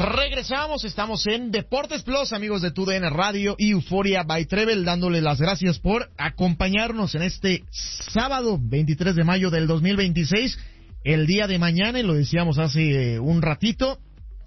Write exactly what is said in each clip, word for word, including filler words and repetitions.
Regresamos, estamos en Deportes Plus, amigos de Tu D N Radio y Euforia by Trevel, dándole las gracias por acompañarnos en este sábado veintitrés de mayo del dos mil veintiséis, el día de mañana, y lo decíamos hace un ratito,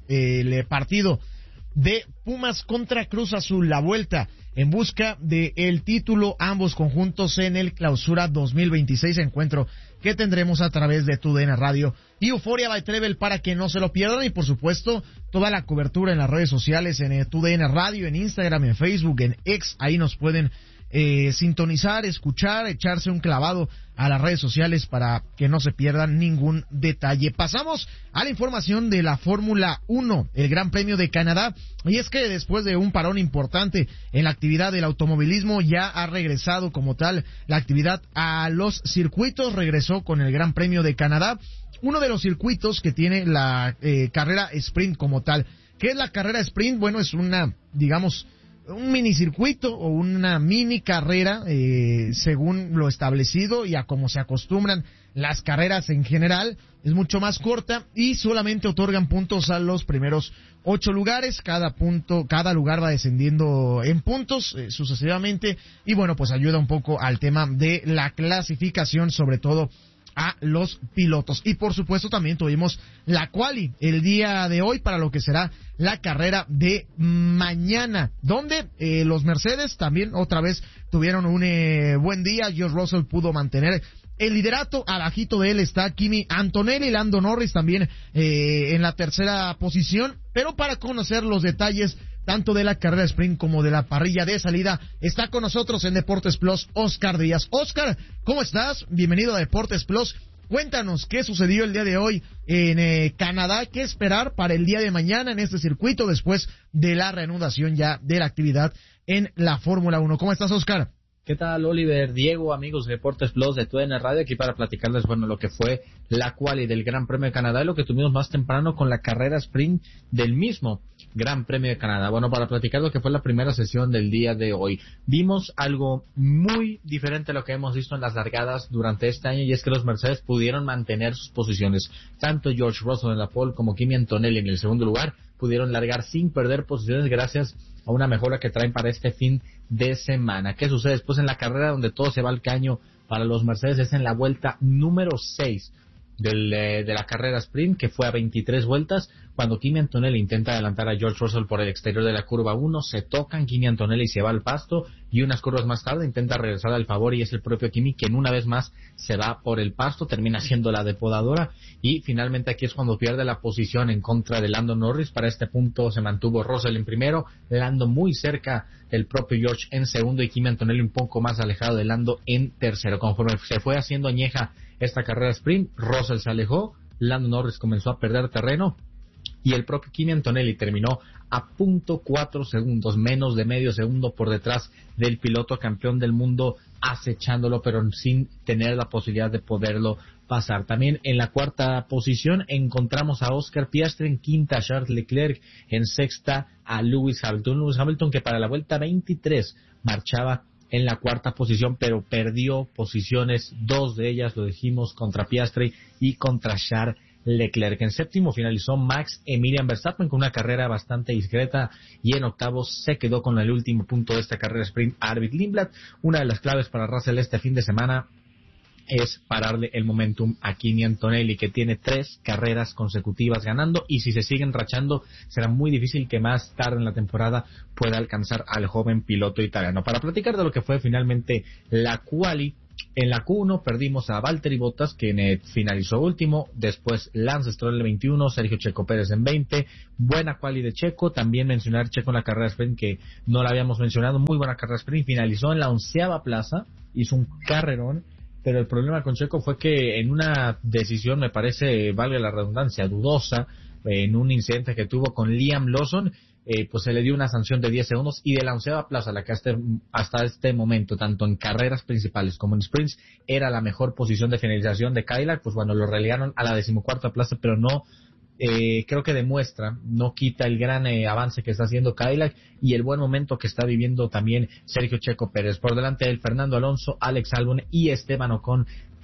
el partido de Pumas contra Cruz Azul, la vuelta en busca del título, ambos conjuntos en el Clausura dos mil veintiséis, encuentro que tendremos a través de Tu D N Radio y Euforia by Trevel para que no se lo pierdan, y por supuesto toda la cobertura en las redes sociales, en Tu D N Radio, en Instagram, en Facebook, en X, ahí nos pueden eh, sintonizar, escuchar, echarse un clavado a las redes sociales para que no se pierdan ningún detalle. Pasamos a la información de la Fórmula uno, el Gran Premio de Canadá, y es que después de un parón importante en la actividad del automovilismo, ya ha regresado como tal la actividad a los circuitos, regresó con el Gran Premio de Canadá, uno de los circuitos que tiene la eh, carrera sprint como tal. ¿Qué es la carrera sprint? Bueno, es una, digamos, un minicircuito o una mini carrera, eh, según lo establecido y a como se acostumbran las carreras en general. Es mucho más corta y solamente otorgan puntos a los primeros ocho lugares. Cada punto, cada lugar va descendiendo en puntos eh, sucesivamente, y bueno, pues ayuda un poco al tema de la clasificación, sobre todo a los pilotos. Y por supuesto también tuvimos la quali el día de hoy para lo que será la carrera de mañana, donde eh, los Mercedes también otra vez tuvieron un eh, buen día. George Russell pudo mantener el liderato, abajito de él está Kimi Antonelli, Lando Norris también eh, en la tercera posición. Pero para conocer los detalles tanto de la carrera sprint como de la parrilla de salida, está con nosotros en Deportes Plus Oscar Díaz. Oscar, ¿cómo estás? Bienvenido a Deportes Plus. Cuéntanos qué sucedió el día de hoy en eh, Canadá, qué esperar para el día de mañana en este circuito después de la reanudación ya de la actividad en la Fórmula uno. ¿Cómo estás, Oscar? ¿Qué tal, Oliver, Diego, amigos de Deportes Plus de Tu D N Radio, aquí para platicarles, bueno, lo que fue la quali del Gran Premio de Canadá y lo que tuvimos más temprano con la carrera sprint del mismo Gran Premio de Canadá? Bueno, para platicar lo que fue la primera sesión del día de hoy, vimos algo muy diferente a lo que hemos visto en las largadas durante este año, y es que los Mercedes pudieron mantener sus posiciones. Tanto George Russell en la pole como Kimi Antonelli en el segundo lugar pudieron largar sin perder posiciones gracias a una mejora que traen para este fin de semana. ¿Qué sucede después en la carrera donde todo se va al caño para los Mercedes? Es en la vuelta número seis del, eh, de la carrera sprint, que fue a veintitrés vueltas, cuando Kimi Antonelli intenta adelantar a George Russell por el exterior de la curva uno, se tocan, Kimi Antonelli se va al pasto, y unas curvas más tarde intenta regresar al favor, y es el propio Kimi quien una vez más se va por el pasto, termina siendo la depodadora, y finalmente aquí es cuando pierde la posición en contra de Lando Norris. Para este punto se mantuvo Russell en primero, Lando muy cerca del propio George en segundo, y Kimi Antonelli un poco más alejado de Lando en tercero. Conforme se fue haciendo añeja esta carrera sprint, Russell se alejó, Lando Norris comenzó a perder terreno, y el propio Kimi Antonelli terminó a punto cuatro segundos, menos de medio segundo por detrás del piloto campeón del mundo, acechándolo, pero sin tener la posibilidad de poderlo pasar. También en la cuarta posición encontramos a Oscar Piastri, en quinta a Charles Leclerc, en sexta a Lewis Hamilton. Lewis Hamilton, que para la vuelta veintitrés marchaba en la cuarta posición, pero perdió posiciones, dos de ellas, lo dijimos, contra Piastri y contra Charles Leclerc. En séptimo finalizó Max Emilian Verstappen con una carrera bastante discreta, y en octavo se quedó con el último punto de esta carrera sprint Arvid Lindblad. Una de las claves para Russell este fin de semana es pararle el momentum a Kimi Antonelli, que tiene tres carreras consecutivas ganando, y si se siguen rachando será muy difícil que más tarde en la temporada pueda alcanzar al joven piloto italiano. Para platicar de lo que fue finalmente la quali, en la Q uno perdimos a Valtteri Bottas, quien eh, finalizó último, después Lance Stroll en veintiuno, Sergio Checo Pérez en veinte, buena quali de Checo. También mencionar Checo en la carrera sprint, que no la habíamos mencionado, muy buena carrera sprint, finalizó en la onceava plaza, hizo un carrerón, pero el problema con Checo fue que en una decisión, me parece, valga la redundancia, dudosa, en un incidente que tuvo con Liam Lawson, eh, pues se le dio una sanción de diez segundos, y de la onceava plaza, la que hasta, hasta este momento, tanto en carreras principales como en sprints, era la mejor posición de finalización de Cadillac, pues bueno, lo relegaron a la decimocuarta plaza, pero no, eh, creo que demuestra, no quita el gran eh, avance que está haciendo Cadillac y el buen momento que está viviendo también Sergio Checo Pérez. Por delante del Fernando Alonso, Alex Albon y Esteban Ocon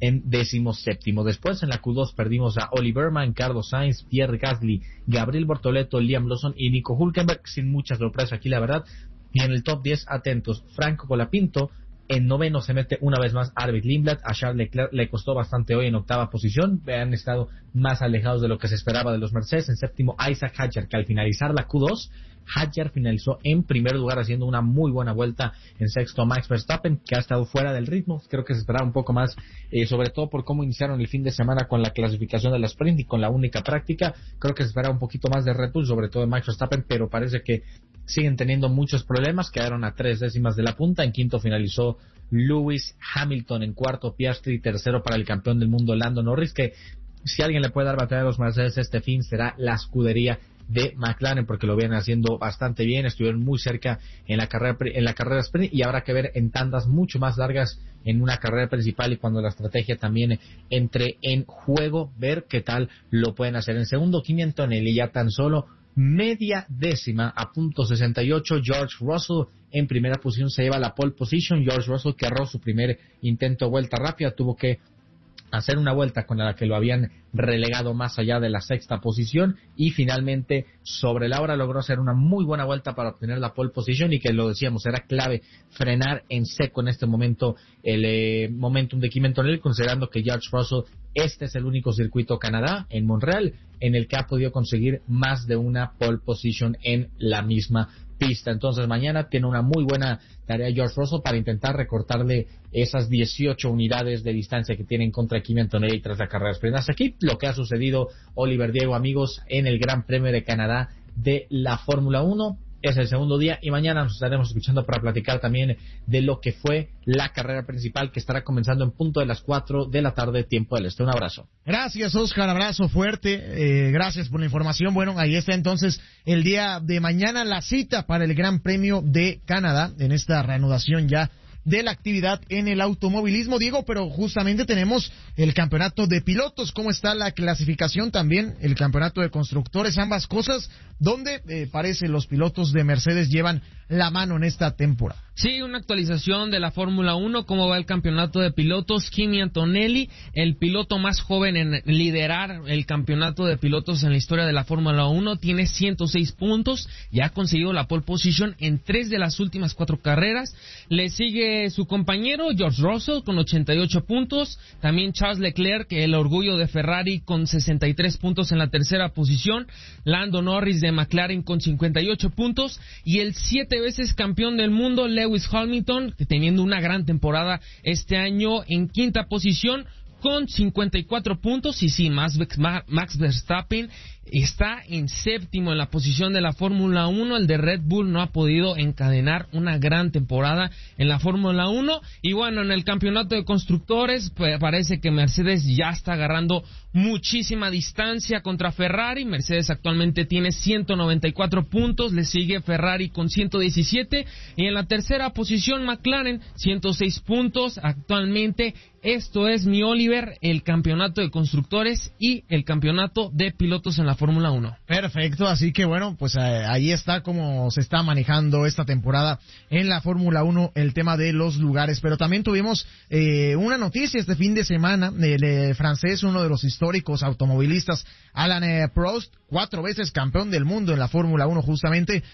en decimoséptimo. Después en la Q dos perdimos a Oli Berman, Carlos Sainz, Pierre Gasly, Gabriel Bortoleto, Liam Lawson y Nico Hülkenberg, sin mucha sorpresa aquí la verdad. Y en el top diez, atentos, Franco Colapinto. En noveno se mete una vez más Arvid Lindblad. A Charles Leclerc le costó bastante hoy en octava posición. Han estado más alejados de lo que se esperaba de los Mercedes. En séptimo, Isaac Hadjar, que al finalizar la Q dos, Hadjar finalizó en primer lugar haciendo una muy buena vuelta. En sexto, Max Verstappen, que ha estado fuera del ritmo. Creo que se esperaba un poco más, eh, sobre todo por cómo iniciaron el fin de semana con la clasificación de la sprint y con la única práctica. Creo que se esperaba un poquito más de Red Bull, sobre todo de Max Verstappen, pero parece que siguen teniendo muchos problemas. Quedaron a tres décimas de la punta. En quinto finalizó Lewis Hamilton. En cuarto, Piastri. Tercero para el campeón del mundo, Lando Norris, que si alguien le puede dar batalla a los Mercedes este fin será la escudería de McLaren, porque lo vienen haciendo bastante bien. Estuvieron muy cerca en la carrera en la carrera sprint, y habrá que ver en tandas mucho más largas en una carrera principal y cuando la estrategia también entre en juego, ver qué tal lo pueden hacer. En segundo, Kimi Antonelli, ya tan solo media décima, a punto sesenta y ocho. George Russell en primera posición se lleva la pole position. George Russell, que erró su primer intento de vuelta rápida, tuvo que hacer una vuelta con la que lo habían relegado más allá de la sexta posición, y finalmente sobre la hora logró hacer una muy buena vuelta para obtener la pole position, y que lo decíamos, era clave frenar en seco en este momento el eh, momentum de Kimi Antonelli, considerando que George Russell, este es el único circuito Canadá, en Montreal, en el que ha podido conseguir más de una pole position en la misma pista. Entonces mañana tiene una muy buena tarea George Russell para intentar recortarle esas dieciocho unidades de distancia que tienen contra Kimi Antonelli tras la carrera sprint. Hasta aquí lo que ha sucedido, Oliver, Diego, amigos, en el Gran Premio de Canadá de la Fórmula uno. Es el segundo día y mañana nos estaremos escuchando para platicar también de lo que fue la carrera principal, que estará comenzando en punto de las cuatro de la tarde, tiempo del este. Un abrazo. Gracias, Oscar, abrazo fuerte, eh, gracias por la información. Bueno, ahí está entonces el día de mañana la cita para el Gran Premio de Canadá, en esta reanudación ya de la actividad en el automovilismo, Diego, pero justamente tenemos el campeonato de pilotos. ¿Cómo está la clasificación? También el campeonato de constructores, ambas cosas, donde eh, parece los pilotos de Mercedes llevan la mano en esta temporada. Sí, una actualización de la Fórmula uno, cómo va el campeonato de pilotos. Kimi Antonelli, el piloto más joven en liderar el campeonato de pilotos en la historia de la Fórmula uno, tiene ciento seis puntos, ya ha conseguido la pole position en tres de las últimas cuatro carreras. Le sigue su compañero George Russell con ochenta y ocho puntos, también Charles Leclerc, el orgullo de Ferrari, con sesenta y tres puntos en la tercera posición, Lando Norris de McLaren con cincuenta y ocho puntos, y el siete veces campeón del mundo Lewis Hamilton, teniendo una gran temporada este año, en quinta posición con cincuenta y cuatro puntos. Y sí, Max Verstappen está en séptimo en la posición de la Fórmula uno. El de Red Bull no ha podido encadenar una gran temporada en la Fórmula uno. Y bueno, en el campeonato de constructores, pues parece que Mercedes ya está agarrando muchísima distancia contra Ferrari. Mercedes actualmente tiene ciento noventa y cuatro puntos, le sigue Ferrari con ciento diecisiete, y en la tercera posición McLaren, ciento seis puntos actualmente. Esto es, mi Oliver, el campeonato de constructores y el campeonato de pilotos en la Fórmula uno. Perfecto, así que bueno, pues eh, ahí está cómo se está manejando esta temporada en la Fórmula uno, el tema de los lugares. Pero también tuvimos eh, una noticia este fin de semana del eh, francés, uno de los históricos automovilistas, Alain eh, Prost, cuatro veces campeón del mundo en la Fórmula uno, justamente,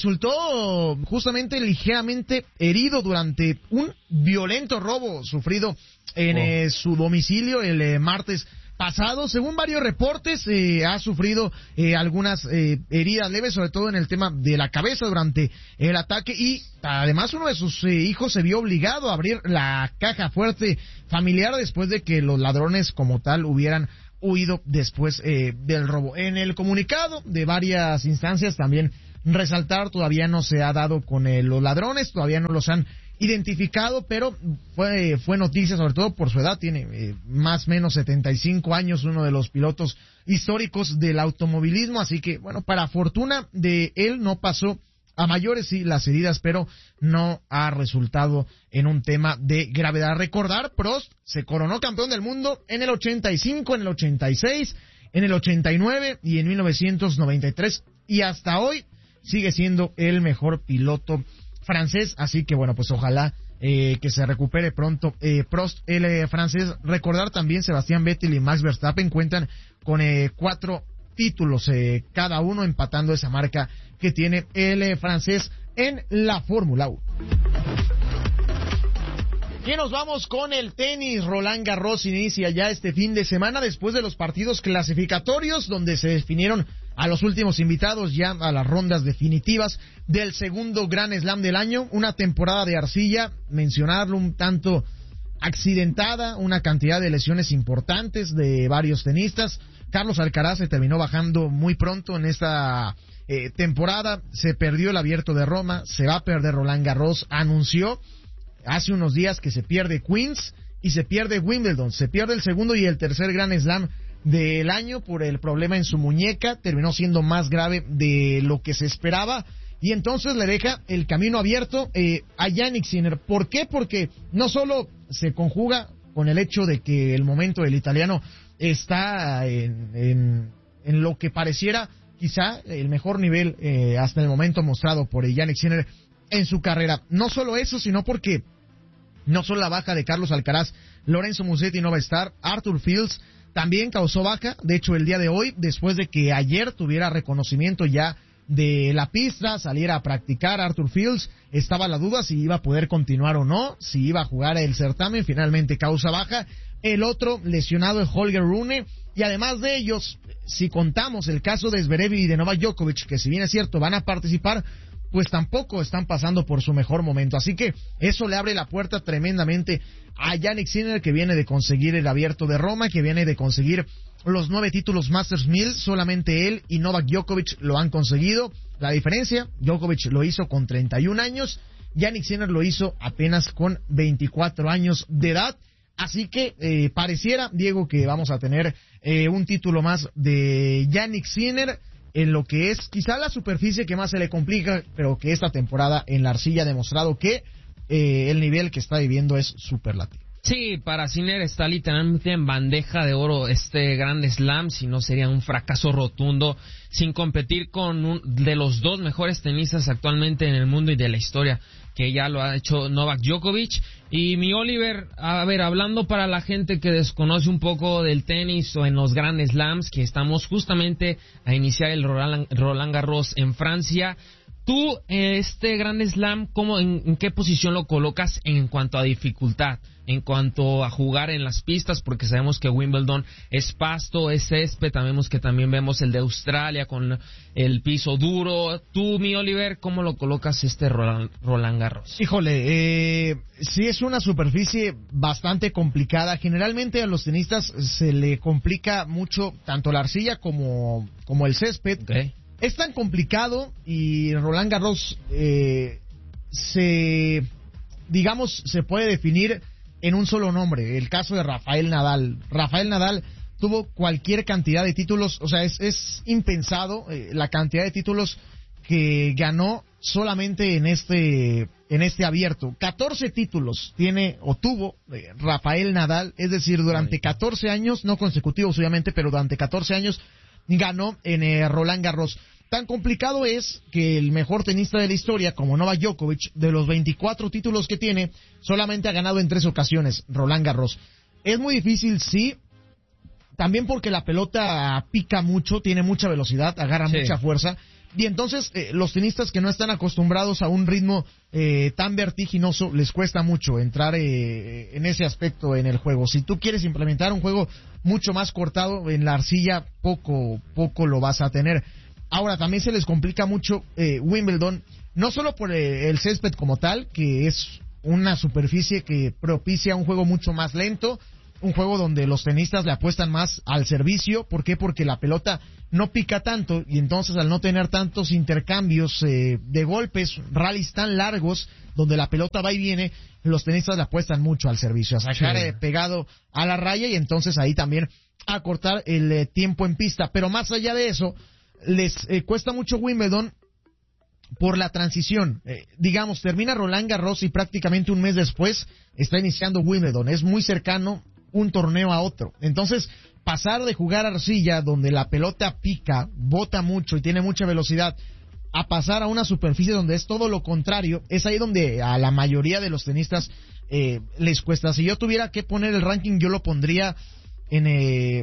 resultó justamente ligeramente herido durante un violento robo sufrido en oh. eh, su domicilio el eh, martes pasado. Según varios reportes, eh, ha sufrido eh, algunas eh, heridas leves, sobre todo en el tema de la cabeza durante el ataque, y además uno de sus eh, hijos se vio obligado a abrir la caja fuerte familiar después de que los ladrones como tal hubieran huido después eh, del robo. En el comunicado de varias instancias también resaltar, todavía no se ha dado con eh, los ladrones, todavía no los han identificado, pero fue fue noticia sobre todo por su edad. Tiene eh, más o menos setenta y cinco años, uno de los pilotos históricos del automovilismo, así que bueno, para fortuna de él no pasó a mayores, sí, las heridas, pero no ha resultado en un tema de gravedad. Recordar, Prost se coronó campeón del mundo en el ochenta y cinco, en el ochenta y seis, en el ochenta y nueve y en mil novecientos noventa y tres, y hasta hoy sigue siendo el mejor piloto francés, así que bueno, pues ojalá eh, que se recupere pronto eh, Prost, el eh, francés. Recordar también, Sebastián Vettel y Max Verstappen cuentan con eh, cuatro títulos eh, cada uno, empatando esa marca que tiene el eh, francés en la Fórmula uno. Y nos vamos con el tenis. Roland Garros inicia ya este fin de semana después de los partidos clasificatorios donde se definieron a los últimos invitados ya a las rondas definitivas del segundo Grand Slam del año. Una temporada de arcilla, mencionarlo, un tanto accidentada, una cantidad de lesiones importantes de varios tenistas. Carlos Alcaraz se terminó bajando muy pronto en esta eh, temporada, se perdió el Abierto de Roma, se va a perder Roland Garros, anunció hace unos días que se pierde Queens y se pierde Wimbledon, se pierde el segundo y el tercer Grand Slam del año por el problema en su muñeca, terminó siendo más grave de lo que se esperaba y entonces le deja el camino abierto eh, a Jannik Sinner. ¿Por qué? Porque no solo se conjuga con el hecho de que el momento del italiano está en, en, en lo que pareciera quizá el mejor nivel eh, hasta el momento mostrado por Jannik Sinner en su carrera. No solo eso, sino porque no solo la baja de Carlos Alcaraz, Lorenzo Musetti no va a estar, Arthur Fields también causó baja, de hecho el día de hoy, después de que ayer tuviera reconocimiento ya de la pista, saliera a practicar Arthur Fields, estaba la duda si iba a poder continuar o no, si iba a jugar el certamen, finalmente causa baja. El otro lesionado es Holger Rune, y además de ellos, si contamos el caso de Zverev y de Novak Djokovic, que si bien es cierto van a participar, pues tampoco están pasando por su mejor momento. Así que eso le abre la puerta tremendamente a Jannik Sinner, que viene de conseguir el Abierto de Roma, que viene de conseguir los nueve títulos Masters mil. Solamente él y Novak Djokovic lo han conseguido. La diferencia, Djokovic lo hizo con treinta y un años, Jannik Sinner lo hizo apenas con veinticuatro años de edad. Así que eh, pareciera, Diego, que vamos a tener eh, un título más de Jannik Sinner en lo que es quizá la superficie que más se le complica, pero que esta temporada en la arcilla ha demostrado que eh, el nivel que está viviendo es superlativo. Sí, para Sinner está literalmente en bandeja de oro este Grand Slam, si no sería un fracaso rotundo, sin competir con un de los dos mejores tenistas actualmente en el mundo y de la historia, que ya lo ha hecho Novak Djokovic. Y mi Oliver, a ver, hablando para la gente que desconoce un poco del tenis o en los Grand Slams, que estamos justamente a iniciar el Roland, Roland Garros en Francia, tú, este Grand Slam, ¿cómo, en, en qué posición lo colocas en cuanto a dificultad? En cuanto a jugar en las pistas, porque sabemos que Wimbledon es pasto, es césped, sabemos que también vemos el de Australia con el piso duro. Tú, mi Oliver, ¿cómo lo colocas este Roland, Roland Garros? Híjole, eh, sí es una superficie bastante complicada. Generalmente a los tenistas se le complica mucho tanto la arcilla como, como el césped. Okay. Es tan complicado y Roland Garros eh, se, digamos, se puede definir en un solo nombre, el caso de Rafael Nadal. Rafael Nadal tuvo cualquier cantidad de títulos, o sea, es, es impensado eh, la cantidad de títulos que ganó solamente en este en este abierto. catorce títulos tiene o tuvo eh, Rafael Nadal, es decir, durante catorce años, no consecutivos obviamente, pero durante catorce años ganó en eh, Roland Garros. Tan complicado es que el mejor tenista de la historia, como Novak Djokovic, de los veinticuatro títulos que tiene, solamente ha ganado en tres ocasiones Roland Garros. Es muy difícil, sí, también porque la pelota pica mucho, tiene mucha velocidad, agarra sí. mucha fuerza, y entonces eh, los tenistas que no están acostumbrados a un ritmo eh, tan vertiginoso, les cuesta mucho entrar eh, en ese aspecto en el juego. Si tú quieres implementar un juego mucho más cortado en la arcilla, poco, poco lo vas a tener. Ahora, también se les complica mucho eh, Wimbledon, no solo por eh, el césped como tal, que es una superficie que propicia un juego mucho más lento, un juego donde los tenistas le apuestan más al servicio. ¿Por qué? Porque la pelota no pica tanto y entonces al no tener tantos intercambios eh, de golpes, rallies tan largos, donde la pelota va y viene, los tenistas le apuestan mucho al servicio, a sacar sí. eh, pegado a la raya y entonces ahí también a cortar el eh, tiempo en pista. Pero más allá de eso, les eh, cuesta mucho Wimbledon por la transición. Eh, digamos, termina Roland Garros y prácticamente un mes después está iniciando Wimbledon. Es muy cercano un torneo a otro. Entonces, pasar de jugar arcilla, donde la pelota pica, bota mucho y tiene mucha velocidad, a pasar a una superficie donde es todo lo contrario, es ahí donde a la mayoría de los tenistas eh, les cuesta. Si yo tuviera que poner el ranking, yo lo pondría en... Eh,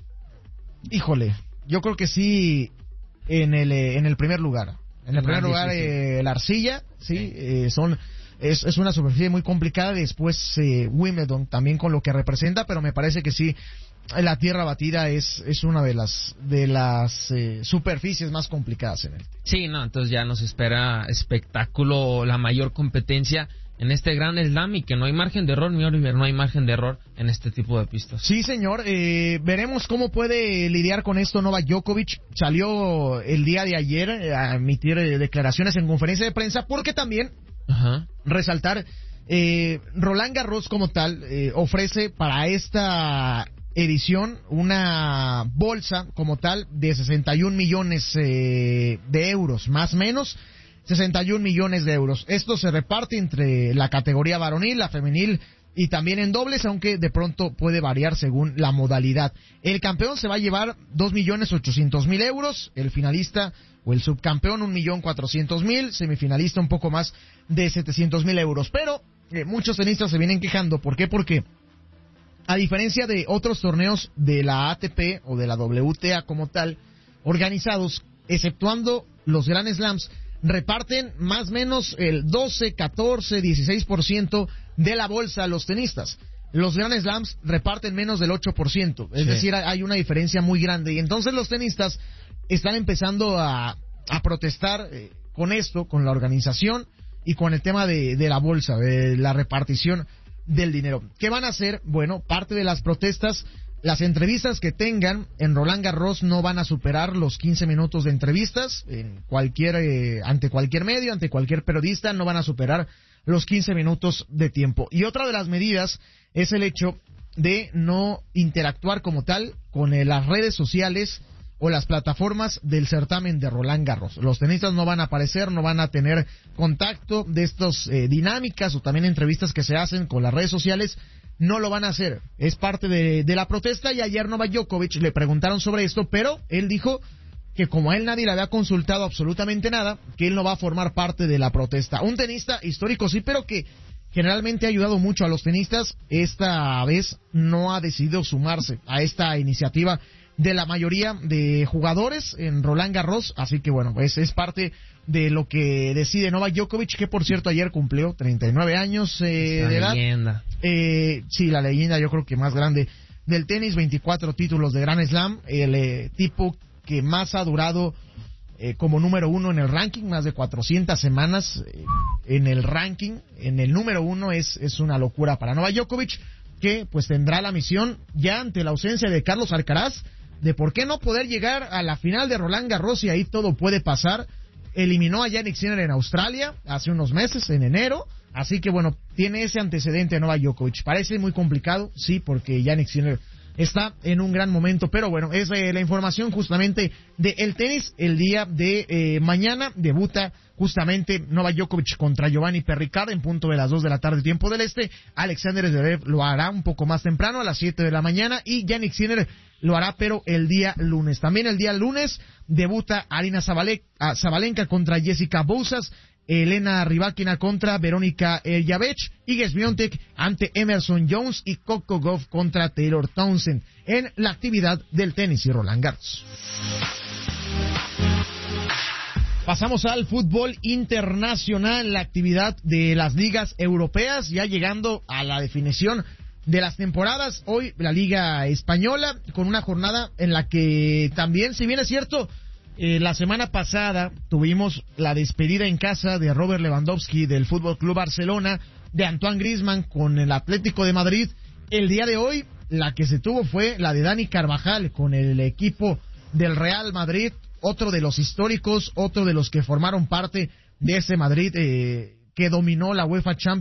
híjole, yo creo que sí en el, eh, en el primer lugar. En el primer lugar, eh, la arcilla, sí, sí. Eh, son... Es, es una superficie muy complicada. Después eh, Wimbledon también con lo que representa, pero me parece que sí, la tierra batida es, es una de las de las eh, superficies más complicadas en el. Sí, no, entonces ya nos espera espectáculo, la mayor competencia en este gran slam y que no hay margen de error, mi Oliver, no hay margen de error en este tipo de pistas. Sí, señor, eh, veremos cómo puede lidiar con esto Novak Djokovic. Salió el día de ayer a emitir eh, declaraciones en conferencia de prensa porque también Ajá. resaltar, eh, Roland Garros como tal eh, ofrece para esta edición una bolsa como tal de sesenta y un millones eh, de euros, más o menos sesenta y un millones de euros. Esto se reparte entre la categoría varonil, la femenil y también en dobles, aunque de pronto puede variar según la modalidad. El campeón se va a llevar dos millones ochocientos mil euros, el finalista o el subcampeón un millón cuatrocientos mil, semifinalista un poco más de setecientos mil euros. Pero eh, muchos tenistas se vienen quejando. ¿Por qué? Porque a diferencia de otros torneos de la A T P o de la W T A como tal, organizados, exceptuando los Grand Slams, reparten más o menos el doce, catorce, dieciséis por ciento de la bolsa a los tenistas. Los Grand Slams reparten menos del ocho por ciento, es sí. decir, hay una diferencia muy grande. Y entonces los tenistas están empezando a, a protestar eh, con esto, con la organización y con el tema de, de la bolsa, de la repartición del dinero. ¿Qué van a hacer? Bueno, parte de las protestas, las entrevistas que tengan en Roland Garros no van a superar los quince minutos de entrevistas en cualquier eh, ante cualquier medio, ante cualquier periodista, no van a superar los quince minutos de tiempo. Y otra de las medidas es el hecho de no interactuar como tal con eh, las redes sociales o las plataformas del certamen de Roland Garros. Los tenistas no van a aparecer, no van a tener contacto de estas eh, dinámicas o también entrevistas que se hacen con las redes sociales. No lo van a hacer. Es parte de, de la protesta y ayer Novak Djokovic le preguntaron sobre esto, pero él dijo que como a él nadie le había consultado absolutamente nada, que él no va a formar parte de la protesta. Un tenista histórico sí, pero que generalmente ha ayudado mucho a los tenistas, esta vez no ha decidido sumarse a esta iniciativa de la mayoría de jugadores en Roland Garros, así que bueno, pues es parte de lo que decide Novak Djokovic, que por cierto ayer cumplió treinta y nueve años eh, de edad. Leyenda. Eh, sí, la leyenda yo creo que más grande del tenis, veinticuatro títulos de Grand Slam, el eh, tipo que más ha durado eh, como número uno en el ranking, más de cuatrocientas semanas eh, en el ranking, en el número uno, es, es una locura para Novak Djokovic, que pues tendrá la misión ya ante la ausencia de Carlos Alcaraz, de por qué no poder llegar a la final de Roland Garros y ahí todo puede pasar. Eliminó a Jannik Sinner en Australia hace unos meses, en enero, así que bueno, tiene ese antecedente Novak Djokovic. Parece muy complicado, sí, porque Jannik Sinner está en un gran momento, pero bueno, es eh, la información justamente de el tenis. El día de eh, mañana debuta justamente Novak Djokovic contra Giovanni Perricard en punto de las dos de la tarde, tiempo del este. Alexander Zverev lo hará un poco más temprano, a las siete de la mañana, y Jannik Sinner lo hará, pero el día lunes. También el día lunes debuta Arina Zabalenka contra Jessica Bouzas, Elena Rybakina contra Verónica Erjavec, Iga Swiatek ante Emerson Jones y Coco Gauff contra Taylor Townsend en la actividad del tenis y Roland Garros. Pasamos al fútbol internacional, la actividad de las ligas europeas, ya llegando a la definición de las temporadas. Hoy la Liga Española con una jornada en la que también, si bien es cierto, eh, la semana pasada tuvimos la despedida en casa de Robert Lewandowski del Fútbol Club Barcelona, de Antoine Griezmann con el Atlético de Madrid. El día de hoy la que se tuvo fue la de Dani Carvajal con el equipo del Real Madrid, otro de los históricos, otro de los que formaron parte de ese Madrid eh, que dominó la UEFA Champions